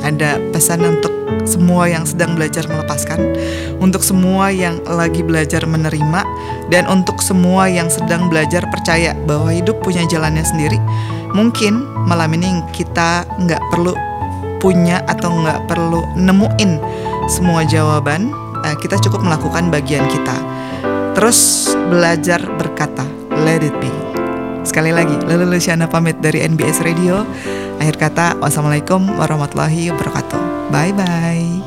ada pesan untuk semua yang sedang belajar melepaskan, untuk semua yang lagi belajar menerima, dan untuk semua yang sedang belajar percaya bahwa hidup punya jalannya sendiri. Mungkin malam ini kita nggak perlu punya atau nggak perlu nemuin semua jawaban, kita cukup melakukan bagian kita. Terus belajar berkata, let it be. Sekali lagi, Lulu Luciana pamit dari NBS Radio. Akhir kata, wassalamualaikum warahmatullahi wabarakatuh. Bye-bye.